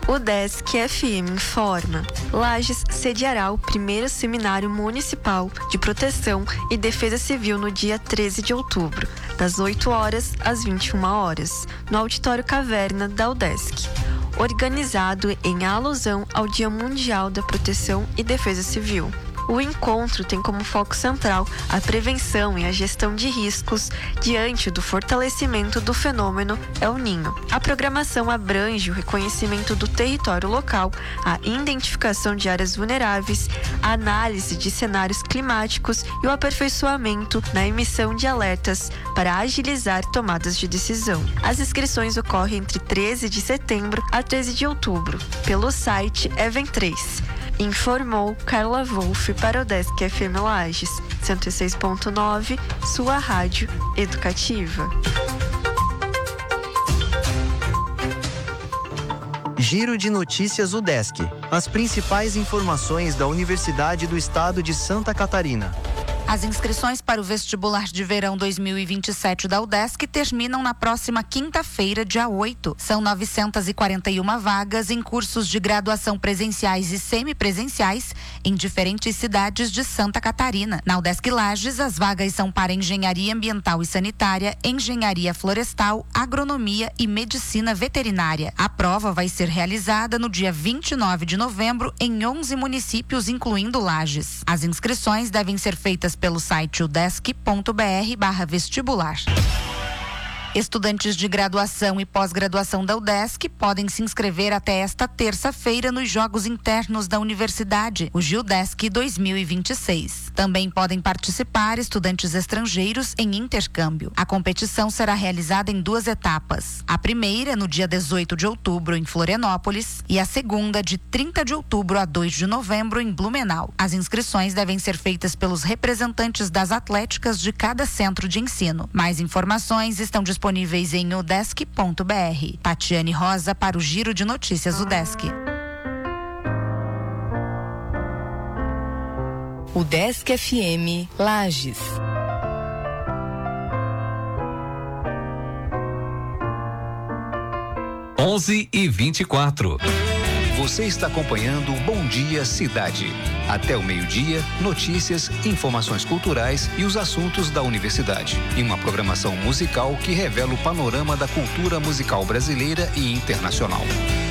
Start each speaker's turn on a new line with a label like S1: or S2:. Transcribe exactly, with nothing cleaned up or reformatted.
S1: O Desk F M informa. Lages sediará o primeiro Seminário Municipal de Proteção e Defesa Civil no dia treze de outubro, das oito horas às vinte e uma horas, no Auditório Caverna da UDESC. Organizado em alusão ao Dia Mundial da Proteção e Defesa Civil. O encontro tem como foco central a prevenção e a gestão de riscos diante do fortalecimento do fenômeno El Niño. A programação abrange o reconhecimento do território local, a identificação de áreas vulneráveis, a análise de cenários climáticos e o aperfeiçoamento na emissão de alertas para agilizar tomadas de decisão. As inscrições ocorrem entre treze de setembro a treze de outubro, pelo site Event três. Informou Carla Wolff para o Desk F M Lages, cento e seis ponto nove, sua rádio educativa.
S2: Giro de Notícias UDESC. As principais informações da Universidade do Estado de Santa Catarina.
S3: As inscrições para o vestibular de verão dois mil e vinte e sete da UDESC terminam na próxima quinta-feira, dia oito. São novecentas e quarenta e uma vagas em cursos de graduação presenciais e semipresenciais em diferentes cidades de Santa Catarina. Na UDESC Lages, as vagas são para Engenharia Ambiental e Sanitária, Engenharia Florestal, Agronomia e Medicina Veterinária. A prova vai ser realizada no dia vinte e nove de novembro em onze municípios, incluindo Lages. As inscrições devem ser feitas pelo site udesc ponto br barra vestibular. Estudantes de graduação e pós-graduação da UDESC podem se inscrever até esta terça-feira nos Jogos Internos da Universidade, o GilDesc dois mil e vinte e seis. Também podem participar estudantes estrangeiros em intercâmbio. A competição será realizada em duas etapas. A primeira, no dia dezoito de outubro, em Florianópolis, e a segunda, de trinta de outubro a dois de novembro, em Blumenau. As inscrições devem ser feitas pelos representantes das atléticas de cada centro de ensino. Mais informações estão disponíveis disponíveis em udesc ponto br. Tatiane Rosa para o Giro de Notícias UDESC.
S4: UDESC F M Lages.
S5: onze e vinte e quatro.
S6: Você está acompanhando o Bom Dia Cidade. Até o meio-dia, notícias, informações culturais e os assuntos da universidade. E uma programação musical que revela o panorama da cultura musical brasileira e internacional.